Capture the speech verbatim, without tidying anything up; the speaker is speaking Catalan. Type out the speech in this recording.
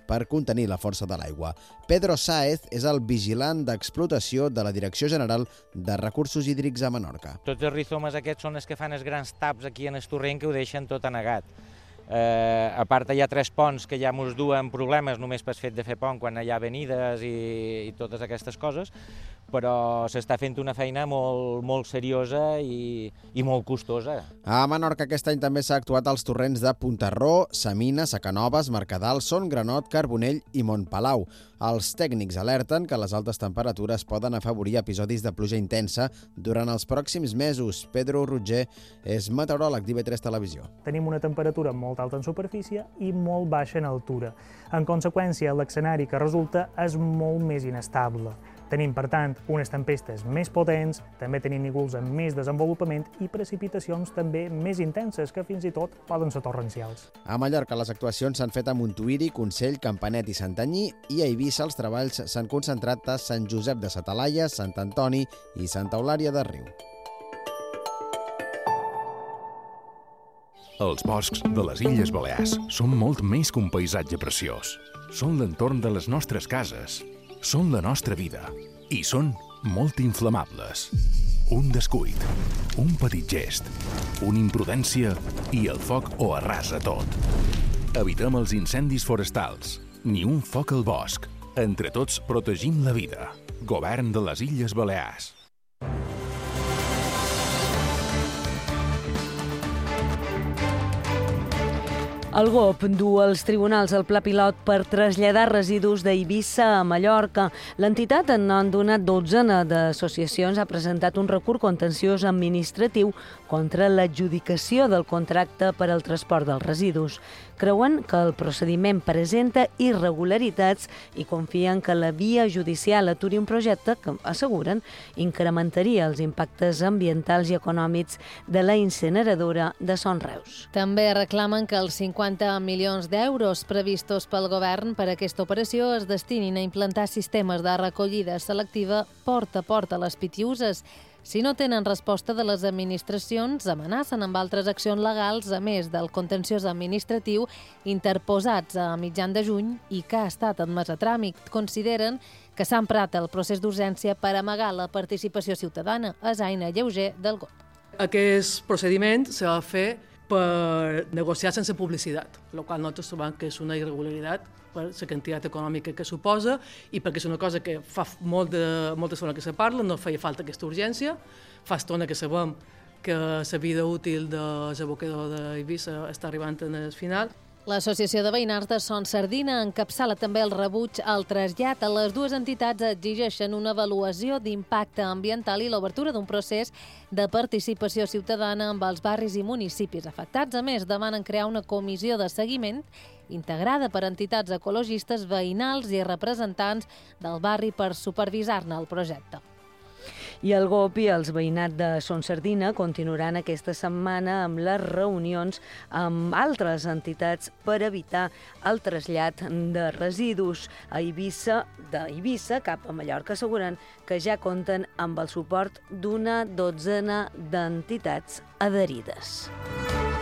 per contenir la força de l'aigua. Pedro Sáez és el vigilant d'explotació de la Direcció General de Recursos Hídrics a Menorca. Tots els rizomes aquests són els que fan els grans taps aquí en el torrent que ho deixen tot anegat. Eh, a part hi ha tres ponts que ja ens duen problemes només pel fet de fer pont quan hi ha venides i, i totes aquestes coses, però s'està fent una feina molt, molt seriosa i, i molt costosa. A Menorca aquest any també s'ha actuat als torrents de Puntarró, Samina, Sacanovas, Mercadal, Son Granot, Carbonell i Montpalau. Els tècnics alerten que les altes temperatures poden afavorir episodis de pluja intensa durant els pròxims mesos. Pedro Rutger és meteoròleg d'I V tres Televisió. Tenim una temperatura molt alta en superfície i molt baixa en altura. En conseqüència, l'escenari que resulta és molt més inestable. Tenim, per tant, unes tempestes més potents, també tenim núvols amb més desenvolupament i precipitacions també més intenses, que fins i tot poden ser torrencials. A Mallorca les actuacions s'han fet a Montuïri, Consell, Campanet i Santanyí, i a Eivissa els treballs s'han concentrat a Sant Josep de sa Talaia, Sant Antoni i Santa Eulària de Riu. Els boscs de les Illes Balears són molt més que un paisatge preciós. Són l'entorn de les nostres cases, són la nostra vida i són molt inflamables. Un descuit, un petit gest, una imprudència i el foc ho arrasa tot. Evitem els incendis forestals, ni un foc al bosc. Entre tots protegim la vida. Govern de les Illes Balears. El G O P du als tribunals el pla pilot per traslladar residus d'Eivissa a Mallorca. L'entitat, en nom d'una dotzena d'associacions, ha presentat un recurs contenciós administratiu contra l'adjudicació del contracte per al transport dels residus. Creuen que el procediment presenta irregularitats i confien que la via judicial aturi un projecte que, asseguren, incrementaria els impactes ambientals i econòmics de la incineradora de Son Reus. També reclamen que els cinquanta milions d'euros previstos pel govern per a aquesta operació es destinin a implantar sistemes de recollida selectiva porta a porta a les pitiuses. Si no tenen resposta de les administracions, amenacen amb altres accions legals, a més del contenciós administratiu, interposats a mitjan de juny i que ha estat admès a tràmit. Consideren que s'ha emprat el procés d'urgència per amagar la participació ciutadana. És Aina Lleuger, del G O P. Aquest procediment s'ha de fer per negociar sense publicitat, el qual nosaltres trobem que és una irregularitat per la quantitat econòmica que suposa i perquè és una cosa que fa molt de, molta estona que se parla, no feia falta aquesta urgència, fa estona que sabem que la vida útil de l'abocador d'Eivissa està arribant al final. L'Associació de Veïnars de Son Sardina encapçala també el rebuig al trasllat. Les dues entitats exigeixen una avaluació d'impacte ambiental i l'obertura d'un procés de participació ciutadana amb els barris i municipis afectats. A més, demanen crear una comissió de seguiment integrada per entitats ecologistes, veïnals i representants del barri per supervisar-ne el projecte. I el G O P i els veïnat de Son Sardina continuaran aquesta setmana amb les reunions amb altres entitats per evitar el trasllat de residus a Eivissa, d'Eivissa cap a Mallorca, asseguren que ja compten amb el suport d'una dotzena d'entitats adherides.